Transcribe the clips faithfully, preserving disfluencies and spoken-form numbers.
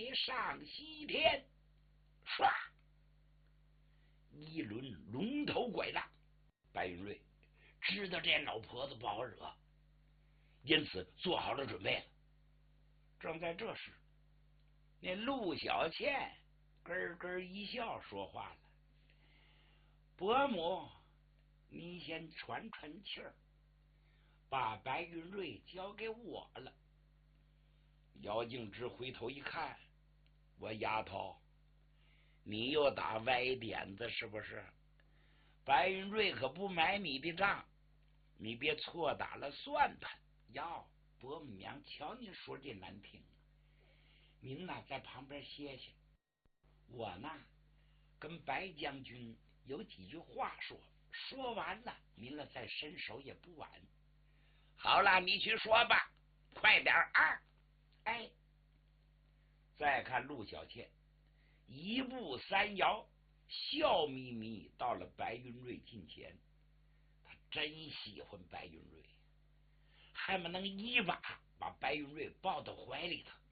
上西天，唰，一轮龙头拐杖。白云瑞知道这老婆子不好惹，因此做好了准备了。正在这时，那陆小倩咯咯一笑，说话了：“伯母，你先喘喘气儿，把白云瑞交给我了。”姚静之回头一看，我丫头，你又打歪点子是不是？白云瑞可不买你的账，你别错打了算盘。哟，伯母娘，瞧您说这难听，您呐在旁边歇歇，我呢跟白将军有几句话说，说完了您了再伸手也不晚。好了，你去说吧，快点啊！哎，再看陆小倩一步三摇，笑眯眯到了白云瑞近前。他真喜欢白云瑞，恨不能一把把白云瑞抱到怀里头。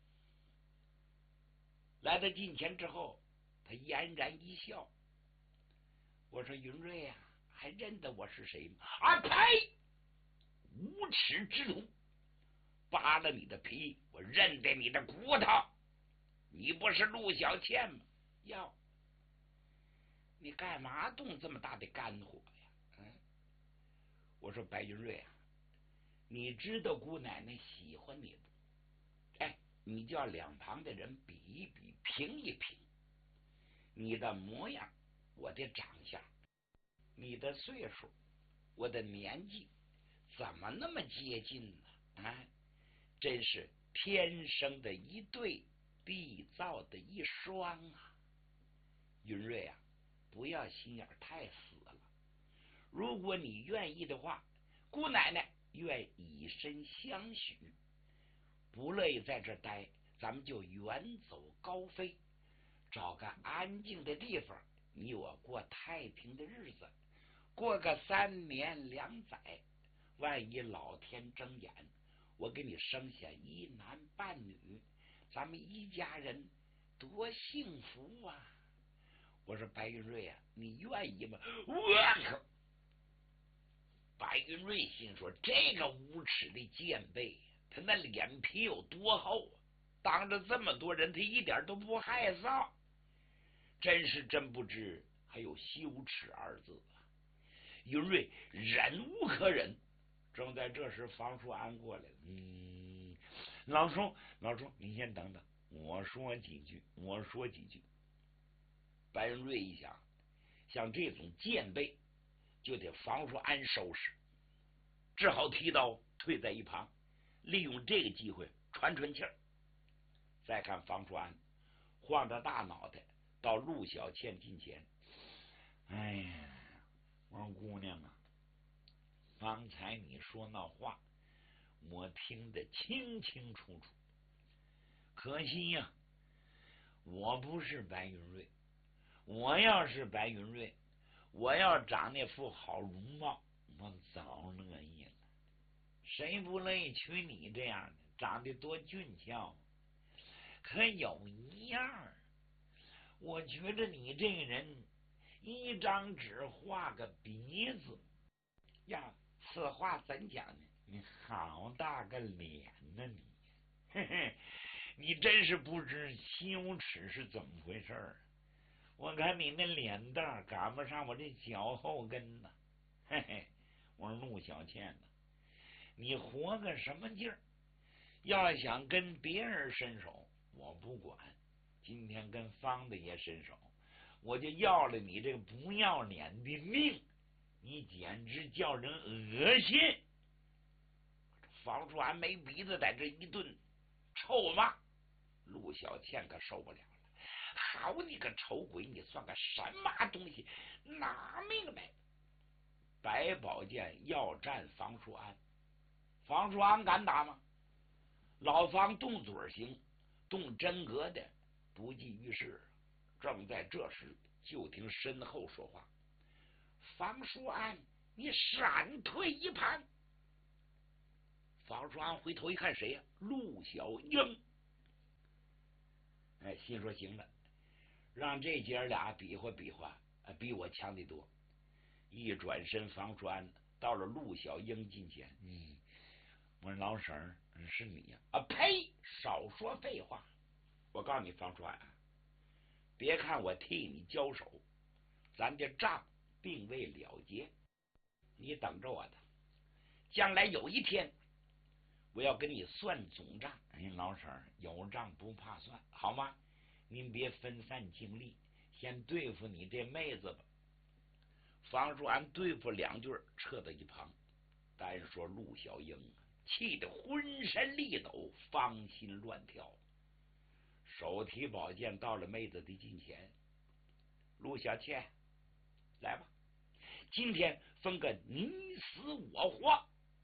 来到近前之后，他嫣然一笑。我说：“云瑞啊，还认得我是谁吗？”啊呸！无耻之徒，扒了你的皮，我认得你的骨头。你不是陆小倩吗？哟，你干嘛动这么大的肝火呀？嗯，我说白云瑞啊，你知道姑奶奶喜欢你不？哎，你叫两旁的人比一比，评一评，你的模样，我的长相，你的岁数，我的年纪，怎么那么接近呢？啊，真是天生的一对，地造的一双啊！云瑞啊，不要心眼太死了。如果你愿意的话，姑奶奶愿以身相许。不乐意在这待，咱们就远走高飞，找个安静的地方，你我过太平的日子，过个三年两载，万一老天睁眼，我给你生下一男半女，咱们一家人多幸福啊！我说白云瑞啊，你愿意吗？我靠！白云瑞心说，这个无耻的贱婢，他那脸皮有多厚啊？当着这么多人，他一点都不害臊，真是真不知还有羞耻二字啊！云瑞忍无可忍。正在这时，房叔安过来了。嗯，老叔，老叔，你先等等，我说几句，我说几句。白云瑞一想，像这种贱婢，就得房叔安收拾，只好提刀退在一旁，利用这个机会喘喘气儿。再看房叔安晃着大脑袋到陆小倩近前，哎呀，我说姑娘啊，方才你说那话我听得清清楚楚，可惜呀、啊，我不是白云瑞，我要是白云瑞，我要长那副好容貌，我早乐意了。谁不乐意娶你这样的，长得多俊俏？可有一样，我觉得你这个人，一张纸画个鼻子呀，此话怎讲呢？你好大个脸呢、啊、你，嘿嘿，你真是不知羞耻是怎么回事儿。我看你那脸蛋赶不上我这脚后跟呢、啊，嘿嘿。我说陆小倩呢，你活个什么劲儿？要想跟别人伸手，我不管。今天跟方大爷伸手，我就要了你这个不要脸的命！你简直叫人恶心！房叔安没鼻子在这一顿臭骂，陆小倩可受不了了。好你个丑鬼，你算个什么东西？拿命来！白宝剑要战房叔安，房叔安敢打吗？老房动嘴行，动真格的不济于事。正在这时，就听身后说话：“房叔安，你闪退一旁。”房叔安回头一看，谁呀、啊？陆小英。哎， 心说行了，让这姐俩比划比划，比我强得多。一转身，方叔安到了陆小英近前，嗯，我说老婶儿是你呀、啊？啊呸！少说废话！我告诉你，方叔安，别看我替你交手，咱的账并未了结，你等着我的。将来有一天，我要跟你算总账。哎，老婶儿有账不怕算，好吗？您别分散精力，先对付你这妹子吧。方叔安对付两句，撤到一旁。单说陆小英气得浑身力抖，芳心乱跳，手提宝剑到了妹子的近前。陆小倩，来吧，今天分个你死我活，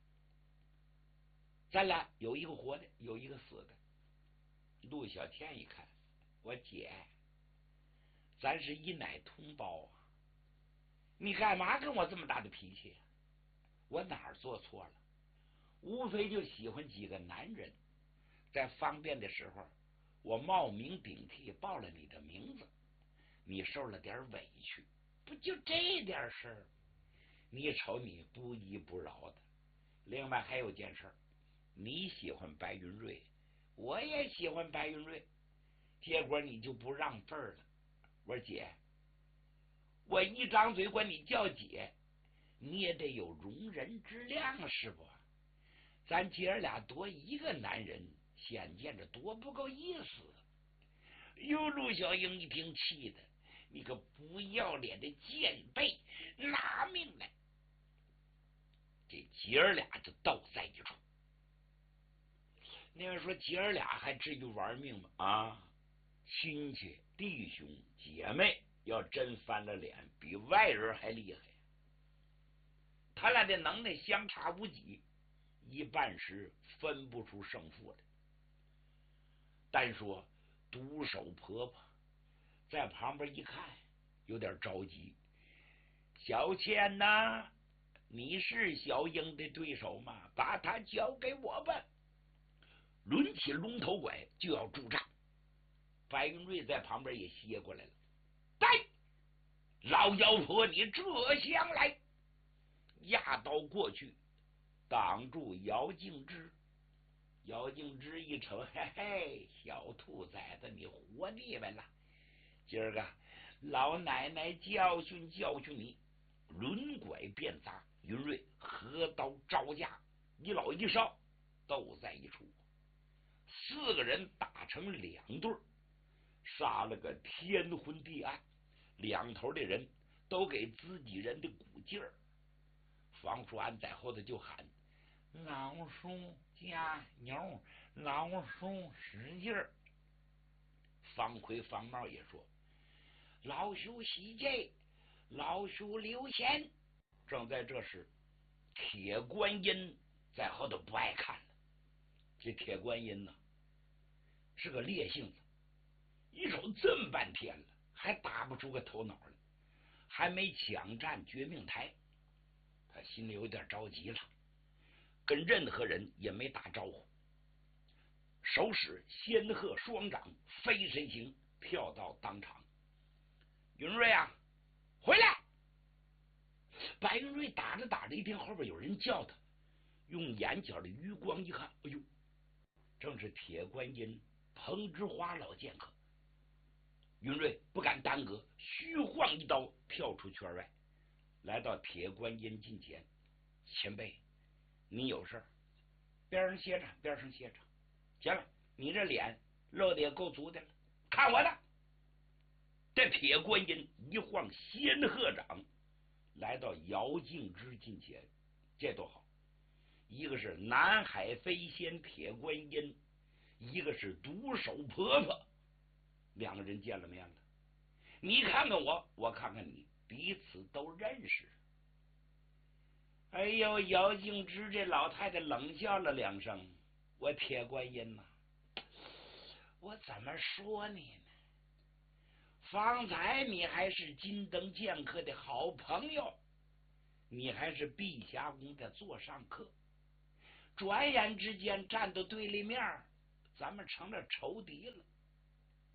咱俩有一个活的，有一个死的。陆小倩一看，我姐，咱是一奶同胞啊，你干嘛跟我这么大的脾气？我哪儿做错了？无非就喜欢几个男人，在方便的时候，我冒名顶替报了你的名字，你受了点委屈，不就这点事儿？你瞅你不依不饶的。另外还有件事，你喜欢白云瑞，我也喜欢白云瑞，结果你就不让份儿了。我说姐，我一张嘴管你叫姐，你也得有容人之量是不？咱姐儿俩多一个男人，显见着多不够意思。哟，陆小英一听气的，你个不要脸的贱婢，拿命来！这姐儿俩就斗在一处。那人说姐儿俩还至于玩命吗？啊，亲戚、弟兄、姐妹，要真翻了脸，比外人还厉害。他俩的能耐相差无几，一半时分不出胜负来。单说独手婆婆在旁边一看，有点着急。小倩呐，你是小英的对手吗？把她交给我吧。抡起龙头拐就要助战。白云瑞在旁边也歇过来了。来，老妖婆，你这厢来！压刀过去，挡住姚敬之。姚敬之一瞅，嘿嘿，小兔崽子，你活腻歪了！今儿个老奶奶教训教训你！抡拐便砸，云瑞合刀招架，一老一少斗在一处。四个人打成两对，杀了个天昏地暗。两头的人都给自己人的鼓劲儿。方叔安在后头就喊：老叔加油，老叔使劲儿。方奎、方茂也说：老叔喜戒，老叔留闲。正在这时，铁观音在后头不爱看了。这铁观音呢，是个烈性子，一瞅这么半天了，还打不出个头脑来，还没抢占绝命台，他心里有点着急了，跟任何人也没打招呼，手使仙鹤双掌飞身行，跳到当场。云瑞啊，回来！白云瑞打着打着，一听后边有人叫他，用眼角的余光一看，哎呦，正是铁观音彭之华老剑客。云瑞不敢耽搁，虚晃一刀跳出圈外，来到铁观音近前。前辈，你有事？边上歇着，边上歇着。行了，你这脸露的也够足的了，看我的！这铁观音一晃仙鹤掌，来到姚敬之近前。这多好，一个是南海飞仙铁观音，一个是独手婆婆，两个人见了面了。你看看我，我看看你，彼此都认识。哎呦，姚敬之这老太太冷笑了两声：我铁观音呐、啊，我怎么说你呢？方才你还是金灯剑客的好朋友，你还是碧霞宫的座上客，转眼之间站到对立面，咱们成了仇敌了。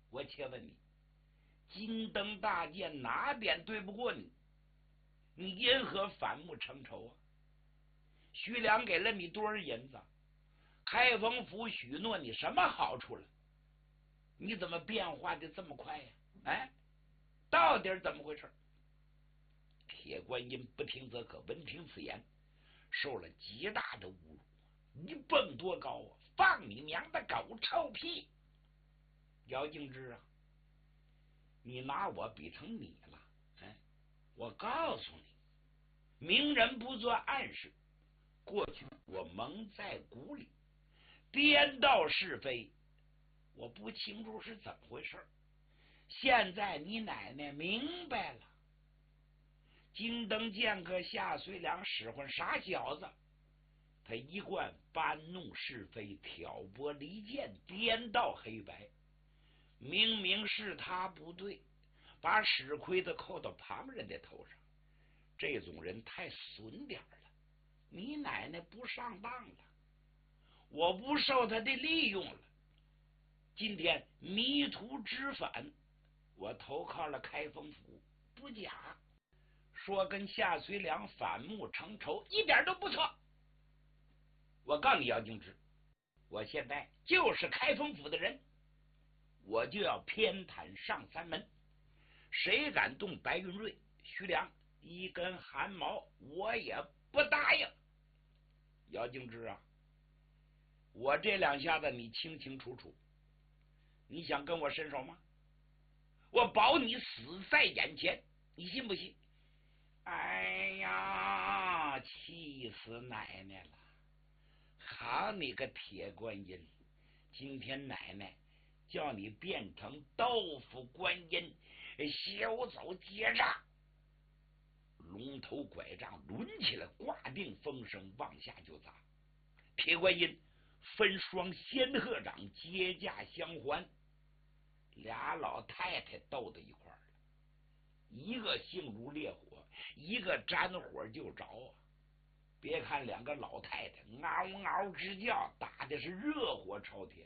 我且问你，金灯大剑哪点对不过你？你因何反目成仇啊？徐良给了你多少银子？开封府许诺你什么好处了？你怎么变化的这么快呀？哎，到底怎么回事？铁观音不听则可，闻听此言，受了极大的侮辱。你蹦多高啊？放你娘的狗臭屁！姚敬之啊，你拿我比成你了。哎，我告诉你，明人不做暗事。过去我蒙在鼓里，颠倒是非，我不清楚是怎么回事。现在你奶奶明白了，金灯剑客夏遂良使唤傻小子，他一贯搬弄是非，挑拨离间，颠倒黑白。明明是他不对，把吃亏的扣到旁人的头上，这种人太损点了。你奶奶不上当了，我不受他的利用了。今天迷途知返，我投靠了开封府，不假。说跟夏遂良反目成仇一点都不错。我告诉你姚敬之，我现在就是开封府的人，我就要偏袒上三门，谁敢动白云瑞、徐良一根汗毛，我也不答应。姚敬之啊，我这两下子你清清楚楚，你想跟我伸手吗？我保你死在眼前，你信不信？哎呀，气死奶奶了！好你个铁观音，今天奶奶叫你变成豆腐观音，小走结账。龙头拐杖抡起来，挂定风声，往下就砸。铁观音分双仙鹤掌接驾相还，俩老太太斗到一块儿了，一个性如烈火，一个沾火就着啊！别看两个老太太嗷嗷直叫，打的是热火朝天。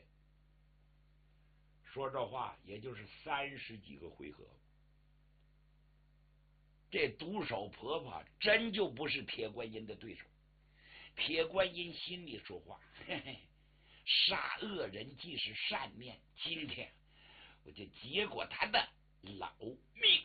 说这话也就是三十几个回合，这独手婆婆真就不是铁观音的对手。铁观音心里说话，嘿嘿，杀恶人即是善念，今天我就结果他的老命。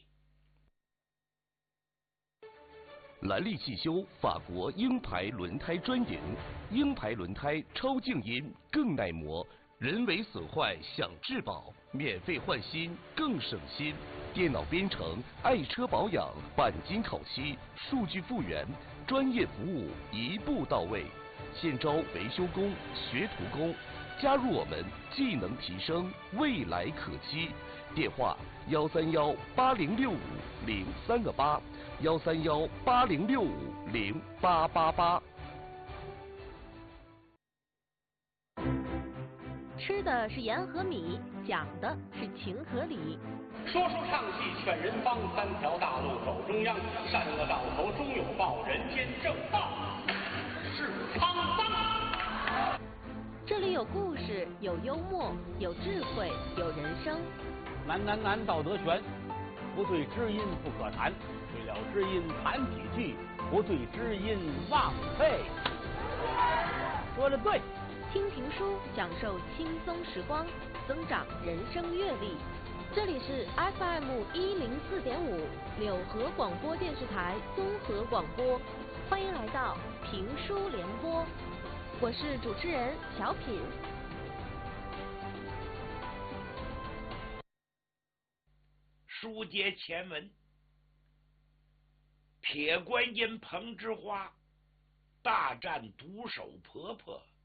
兰利汽修法国鹰牌轮胎专营，鹰牌轮胎超静音更耐磨，人为损坏享质保，免费换新更省心。电脑编程、爱车保养、钣金烤漆、数据复原，专业服务一步到位。现招维修工、学徒工，加入我们，技能提升，未来可期。电话：幺三幺八零六五零三个八，幺三幺八零六五零八八八。 吃的是盐和米，讲的是情和理。 说书唱戏劝人方，三条大路走中央，善恶到头终有报，人间正道是沧桑。 这里有故事，有幽默，有智慧，有人生。 难难难，道德全，不对知音不可谈，对了知音谈几句，不对知音忘废。说的对。 听评书，享受轻松时光，增长人生阅历。这里是 F M 一零四点五柳河广播电视台综合广播，欢迎来到评书联播，我是主持人小品。 书接前文，铁观音彭之花大战独手婆婆，